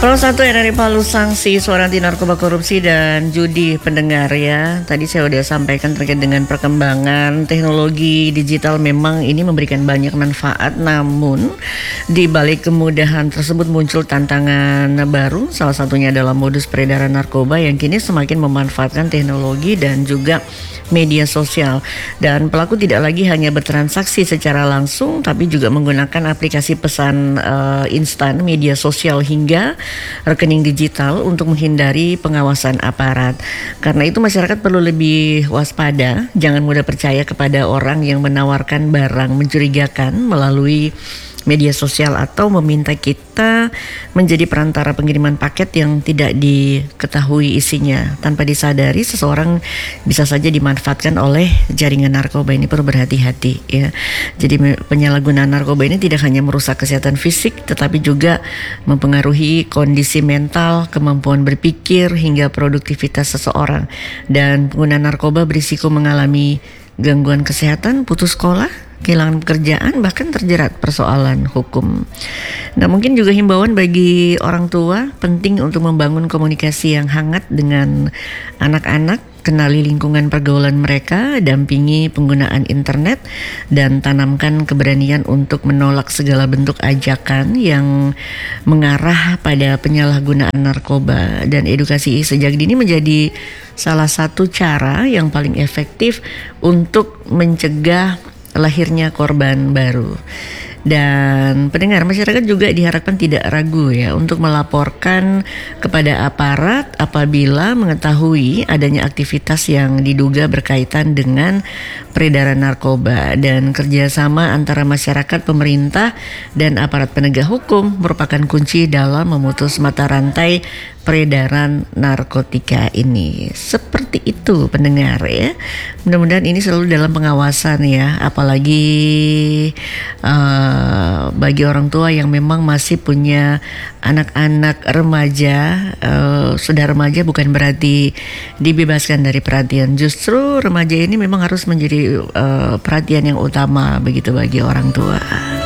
1 RRI Palu sanksi suara anti narkoba korupsi dan judi pendengar ya. Tadi saya sudah sampaikan terkait dengan perkembangan teknologi digital, memang ini memberikan banyak manfaat, namun di balik kemudahan tersebut muncul tantangan baru. Salah satunya adalah modus peredaran narkoba yang kini semakin memanfaatkan teknologi dan juga media sosial, dan pelaku tidak lagi hanya bertransaksi secara langsung tapi juga menggunakan aplikasi pesan instan, media sosial hingga rekening digital untuk menghindari pengawasan aparat. Karena itu masyarakat perlu lebih waspada, jangan mudah percaya kepada orang yang menawarkan barang mencurigakan melalui media sosial atau meminta kita menjadi perantara pengiriman paket yang tidak diketahui isinya. Tanpa disadari, seseorang bisa saja dimanfaatkan oleh jaringan narkoba. Ini perlu berhati-hati ya. Jadi penyalahgunaan narkoba ini tidak hanya merusak kesehatan fisik, tetapi juga mempengaruhi kondisi mental, kemampuan berpikir, hingga produktivitas seseorang. Dan pengguna narkoba berisiko mengalami gangguan kesehatan, putus sekolah, kehilangan pekerjaan, bahkan terjerat persoalan hukum. Nah, mungkin juga himbauan bagi orang tua, penting untuk membangun komunikasi yang hangat dengan anak-anak, kenali lingkungan pergaulan mereka, dampingi penggunaan internet, dan tanamkan keberanian untuk menolak segala bentuk ajakan yang mengarah pada penyalahgunaan narkoba. Dan edukasi sejak dini menjadi salah satu cara yang paling efektif untuk mencegah lahirnya korban baru. Dan pendengar, masyarakat juga diharapkan tidak ragu ya untuk melaporkan kepada aparat apabila mengetahui adanya aktivitas yang diduga berkaitan dengan peredaran narkoba. Dan kerjasama antara masyarakat, pemerintah, dan aparat penegak hukum merupakan kunci dalam memutus mata rantai peredaran narkotika ini. Seperti itu pendengar ya. Mudah-mudahan ini selalu dalam pengawasan ya, apalagi bagi orang tua yang memang masih punya anak-anak remaja. Sudah remaja bukan berarti dibebaskan dari perhatian. Justru remaja ini memang harus menjadi perhatian yang utama begitu bagi orang tua.